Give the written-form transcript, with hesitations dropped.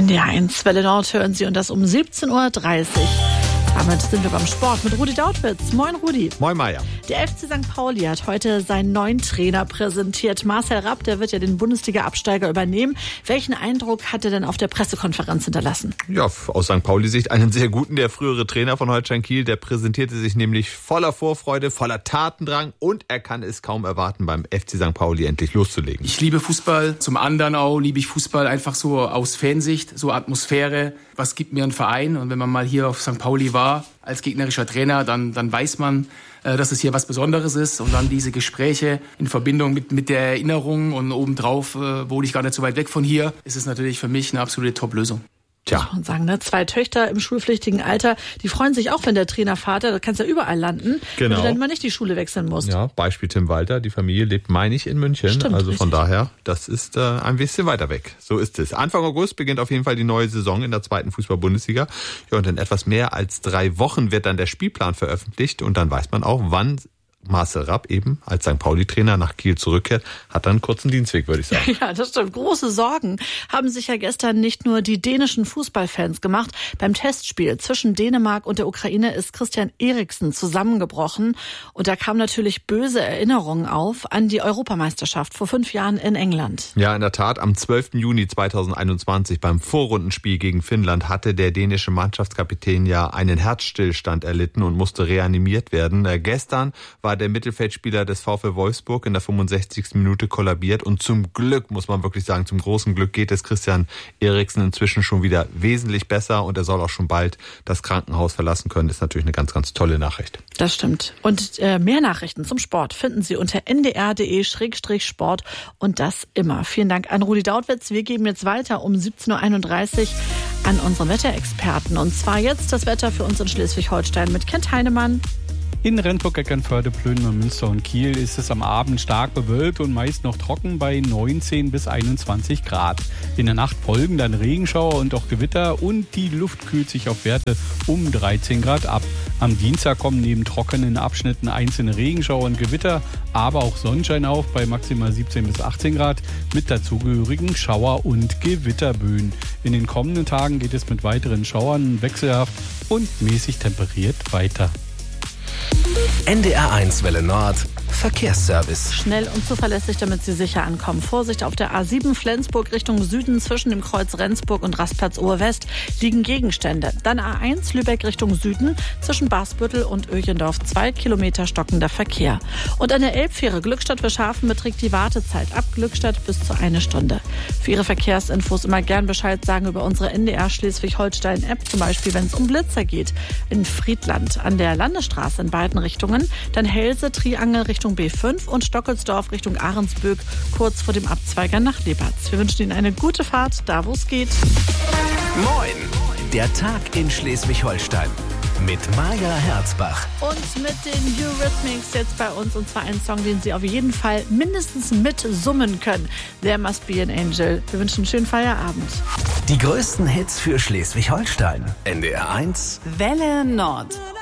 NDR 1 Welle Nord hören Sie und das um 17.30 Uhr. Damit sind wir beim Sport mit Rudi Dautwitz. Moin Rudi. Moin Maja. Der FC St. Pauli hat heute seinen neuen Trainer präsentiert. Marcel Rapp, der wird ja den Bundesliga-Absteiger übernehmen. Welchen Eindruck hat er denn auf der Pressekonferenz hinterlassen? Ja, aus St. Pauli-Sicht einen sehr guten. Der frühere Trainer von Holstein Kiel, der präsentierte sich nämlich voller Vorfreude, voller Tatendrang und er kann es kaum erwarten, beim FC St. Pauli endlich loszulegen. Ich liebe Fußball. Zum anderen auch liebe ich Fußball einfach so aus Fansicht, so Atmosphäre. Was gibt mir ein Verein? Und wenn man mal hier auf St. Pauli war, als gegnerischer Trainer, dann weiß man, dass es hier was Besonderes ist. Und dann diese Gespräche in Verbindung mit der Erinnerung und obendrauf wohne ich gar nicht so weit weg von hier, ist es natürlich für mich eine absolute Top-Lösung. Tja, muss man sagen, ne? 2 Töchter im schulpflichtigen Alter, die freuen sich auch, wenn der Trainervater, da kannst du ja überall landen, genau, wenn du dann mal nicht die Schule wechseln musst. Ja, Beispiel Tim Walter, die Familie lebt, meine ich, in München. Stimmt, also von richtig. daher, das ist ein bisschen weiter weg. So ist es. Anfang August beginnt auf jeden Fall die neue Saison in der 2. Fußball-Bundesliga. Ja, und in etwas mehr als 3 Wochen wird dann der Spielplan veröffentlicht und dann weiß man auch, wann Marcel Rapp eben als St. Pauli-Trainer nach Kiel zurückkehrt, hat dann einen kurzen Dienstweg, würde ich sagen. Ja, das stimmt. Große Sorgen haben sich ja gestern nicht nur die dänischen Fußballfans gemacht. Beim Testspiel zwischen Dänemark und der Ukraine ist Christian Eriksen zusammengebrochen. Und da kamen natürlich böse Erinnerungen auf an die Europameisterschaft vor 5 Jahren in England. Ja, in der Tat. Am 12. Juni 2021 beim Vorrundenspiel gegen Finnland hatte der dänische Mannschaftskapitän ja einen Herzstillstand erlitten und musste reanimiert werden. Gestern war der Mittelfeldspieler des VfL Wolfsburg in der 65. Minute kollabiert und zum Glück, muss man wirklich sagen, zum großen Glück geht es Christian Eriksen inzwischen schon wieder wesentlich besser und er soll auch schon bald das Krankenhaus verlassen können. Das ist natürlich eine ganz, ganz tolle Nachricht. Das stimmt. Und mehr Nachrichten zum Sport finden Sie unter ndr.de/sport und das immer. Vielen Dank an Rudi Dautwitz. Wir geben jetzt weiter um 17.31 Uhr an unseren Wetterexperten. Und zwar jetzt das Wetter für uns in Schleswig-Holstein mit Kent Heinemann. In Rendsburg, Eckernförde, Plön, Münster und Kiel ist es am Abend stark bewölkt und meist noch trocken bei 19 bis 21 Grad. In der Nacht folgen dann Regenschauer und auch Gewitter und die Luft kühlt sich auf Werte um 13 Grad ab. Am Dienstag kommen neben trockenen Abschnitten einzelne Regenschauer und Gewitter, aber auch Sonnenschein auf bei maximal 17 bis 18 Grad mit dazugehörigen Schauer- und Gewitterböen. In den kommenden Tagen geht es mit weiteren Schauern wechselhaft und mäßig temperiert weiter. NDR 1 Welle Nord Verkehrsservice. Schnell und zuverlässig, damit Sie sicher ankommen. Vorsicht auf der A7 Flensburg Richtung Süden zwischen dem Kreuz Rendsburg und Rastplatz Oberwest liegen Gegenstände. Dann A1 Lübeck Richtung Süden zwischen Basbüttel und Öjendorf 2 Kilometer stockender Verkehr. Und an der Elbfähre Glückstadt-Wischhafen beträgt die Wartezeit ab Glückstadt bis zu 1 Stunde. Für Ihre Verkehrsinfos immer gern Bescheid sagen über unsere NDR Schleswig-Holstein-App, zum Beispiel wenn es um Blitzer geht. In Friedland an der Landesstraße in beiden Richtungen, dann Helse, Triangel Richtung B5 und Stockelsdorf Richtung Ahrensböck, kurz vor dem Abzweiger nach Lebatz. Wir wünschen Ihnen eine gute Fahrt, da wo es geht. Moin, der Tag in Schleswig-Holstein mit Maja Herzbach. Und mit den Eurythmics jetzt bei uns, und zwar ein Song, den Sie auf jeden Fall mindestens mitsummen können. There Must Be an Angel. Wir wünschen einen schönen Feierabend. Die größten Hits für Schleswig-Holstein. NDR 1 Welle Nord.